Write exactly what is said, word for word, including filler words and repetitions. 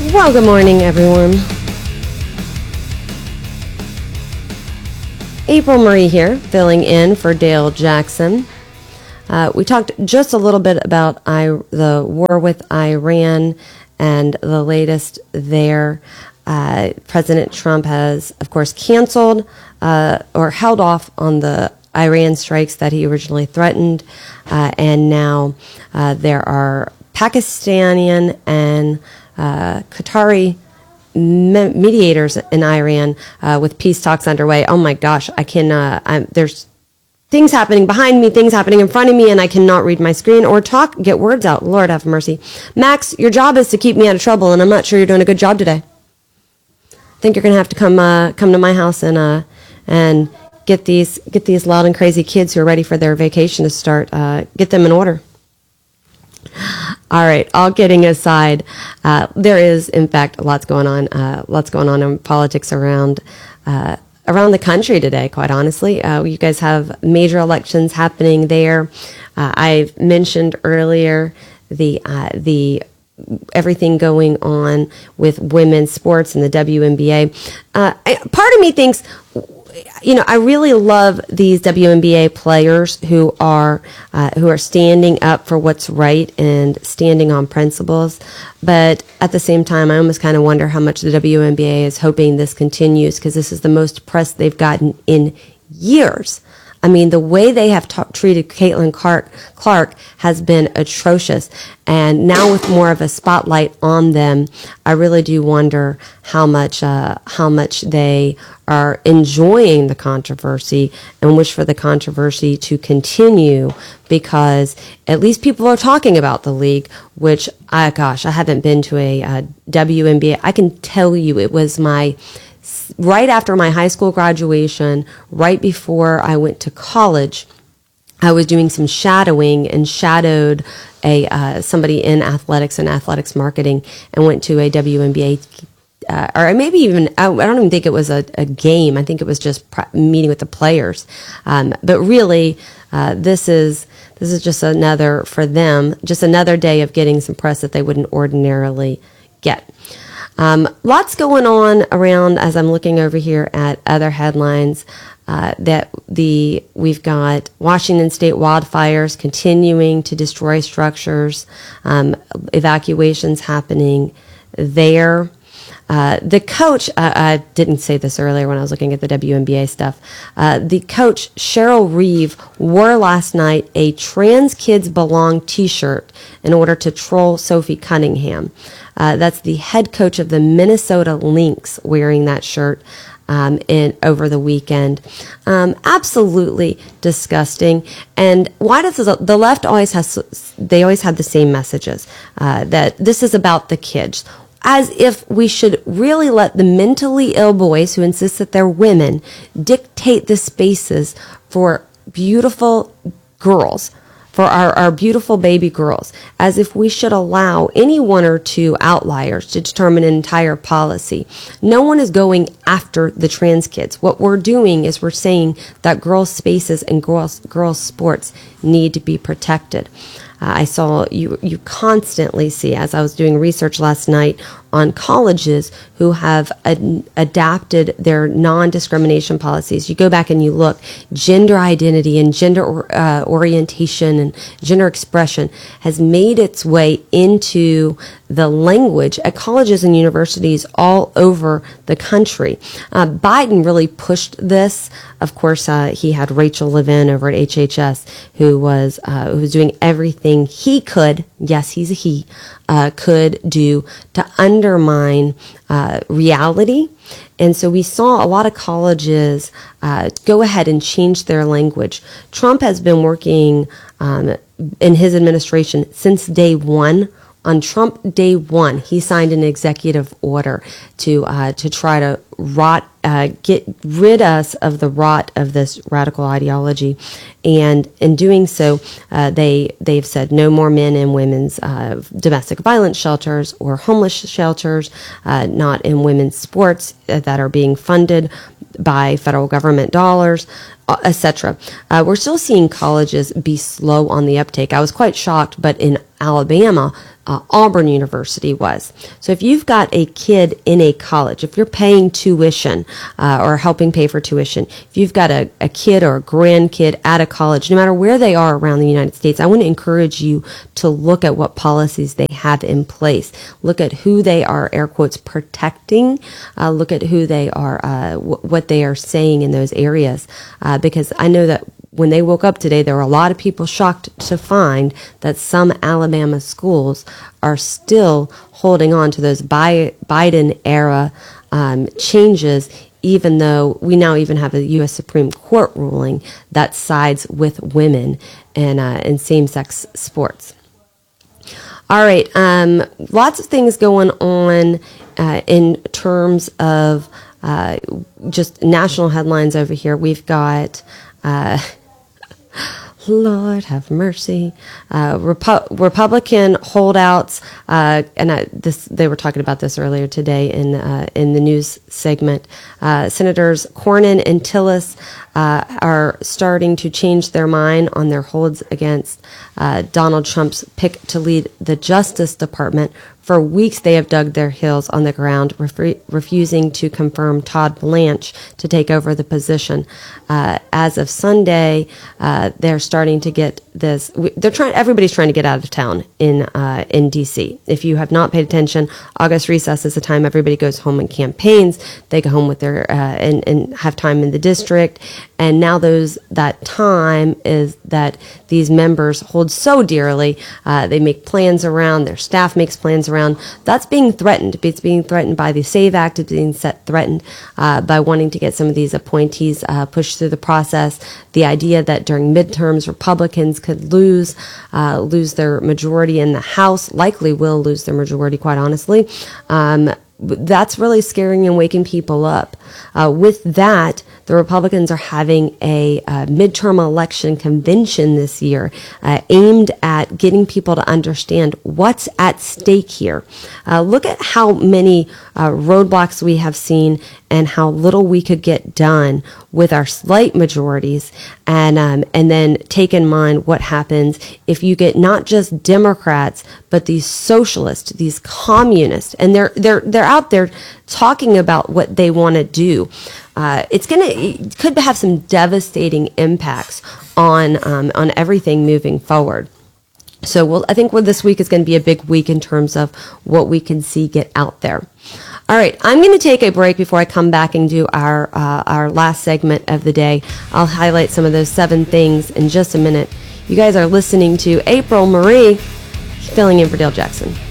Well, good morning, everyone. April Marie here, filling in for Dale Jackson. Uh, we talked just a little bit about I, the war with Iran and the latest there. Uh, President Trump has, of course, canceled uh, or held off on the Iran strikes that he originally threatened, uh, and now uh, there are Pakistani and uh, Qatari me- mediators in Iran uh, with peace talks underway. Oh my gosh, I can. Uh, I'm, there's things happening behind me, things happening in front of me, and I cannot read my screen or talk, get words out. Lord have mercy. Max, your job is to keep me out of trouble, and I'm not sure you're doing a good job today. I think you're going to have to come uh, come to my house and uh, and get these get these loud and crazy kids who are ready for their vacation to start, uh, get them in order. All right, all kidding aside, uh, there is, in fact, lots going on, uh, lots going on in politics around uh, around the country today, quite honestly. Uh, you guys have major elections happening there. Uh, I've mentioned earlier the uh, the everything going on with women's sports and the W N B A. Uh, I, part of me thinks, you know, I really love these W N B A players who are uh, who are standing up for what's right and standing on principles. But at the same time, I almost kind of wonder how much the W N B A is hoping this continues, because this is the most press they've gotten in years. I mean, the way they have ta- treated Caitlin Clark, Clark has been atrocious. And now with more of a spotlight on them, I really do wonder how much uh, how much they are enjoying the controversy and wish for the controversy to continue, because at least people are talking about the league, which, I, gosh, I haven't been to a uh, W N B A. I can tell you it was my... right after my high school graduation, right before I went to college, I was doing some shadowing and shadowed a uh, somebody in athletics and athletics marketing, and went to a W N B A, uh, or maybe even, I don't even think it was a, a game. I think it was just pr- meeting with the players. Um, but really, uh, this is this is just another, for them, just another day of getting some press that they wouldn't ordinarily get. Um, lots going on around as I'm looking over here at other headlines. Uh, that the we've got Washington State wildfires continuing to destroy structures, um, evacuations happening there. Uh, the coach, uh, I didn't say this earlier when I was looking at the W N B A stuff. Uh, the coach, Cheryl Reeve, wore last night a Trans Kids Belong t-shirt in order to troll Sophie Cunningham. Uh, that's the head coach of the Minnesota Lynx wearing that shirt um, in over the weekend. Um, absolutely disgusting. And why does the, the left always has, they always have the same messages, uh, that this is about the kids, as if we should really let the mentally ill boys who insist that they're women dictate the spaces for beautiful girls, for our, our beautiful baby girls, as if we should allow any one or two outliers to determine an entire policy. No one is going after the trans kids. What we're doing is we're saying that girls' spaces and girls' girls' sports need to be protected. Uh, I saw you you constantly see, as I was doing research last night on colleges who have ad- adapted their non-discrimination policies. You go back and you look, gender identity and gender or, uh, orientation and gender expression has made its way into the language at colleges and universities all over the country. Uh, Biden really pushed this. Of course, uh, he had Rachel Levin over at H H S, who was uh, who was doing everything he could. Yes, he's a he. Uh, could do to undermine uh, reality. And so we saw a lot of colleges uh, go ahead and change their language. Trump has been working um, in his administration since day one. On Trump day one, he signed an executive order to uh, to try to rot, uh, get rid us of the rot of this radical ideology, and in doing so, uh, they they've said no more men in women's uh, domestic violence shelters or homeless shelters, uh, not in women's sports that are being funded by federal government dollars. et cetera. Uh, we're still seeing colleges be slow on the uptake. I was quite shocked, but in Alabama, uh, Auburn University was. So if you've got a kid in a college, if you're paying tuition uh, or helping pay for tuition, if you've got a, a kid or a grandkid at a college, no matter where they are around the United States, I want to encourage you to look at what policies they have in place. Look at who they are, air quotes, protecting. Uh, look at who they are, uh, w- what they are saying in those areas. Uh, because I know that when they woke up today, there were a lot of people shocked to find that some Alabama schools are still holding on to those Bi- Biden era um, changes, even though we now even have a U S Supreme Court ruling that sides with women and uh, in same-sex sports. All right, um, lots of things going on uh, in terms of uh, just national headlines over here. We've got... Uh, Lord have mercy. Uh, Repu- Republican holdouts, uh, and I, this, they were talking about this earlier today in uh, in the news segment. Uh, Senators Cornyn and Tillis uh, are starting to change their mind on their holds against uh, Donald Trump's pick to lead the Justice Department. For weeks, they have dug their heels on the ground, ref- refusing to confirm Todd Blanche to take over the position. Uh, as of Sunday, uh, they're starting to get this. They're trying. Everybody's trying to get out of town in uh, in D C. If you have not paid attention, August recess is the time everybody goes home and campaigns. They go home with their uh, and and have time in the district. And now those that time is that these members hold so dearly. Uh, they make plans around. Their staff makes plans around. That's being threatened. It's being threatened by the SAVE Act. It's being set threatened uh, by wanting to get some of these appointees uh, pushed through the process. The idea that during midterms Republicans could lose uh, lose their majority in the House, likely will lose their majority, quite honestly. Um, that's really scaring and waking people up. Uh, with that, the Republicans are having a uh, midterm election convention this year uh, aimed at getting people to understand what's at stake here. Uh, look at how many uh, roadblocks we have seen and how little we could get done with our slight majorities, and um, and then take in mind what happens if you get not just Democrats but these socialists, these communists, and they're they're they're out there talking about what they want to do. Uh, it's gonna it could have some devastating impacts on um, on everything moving forward. So we'll, I think well, this week is going to be a big week in terms of what we can see get out there. All right, I'm going to take a break before I come back and do our uh, our last segment of the day. I'll highlight some of those seven things in just a minute. You guys are listening to April Marie, filling in for Dale Jackson.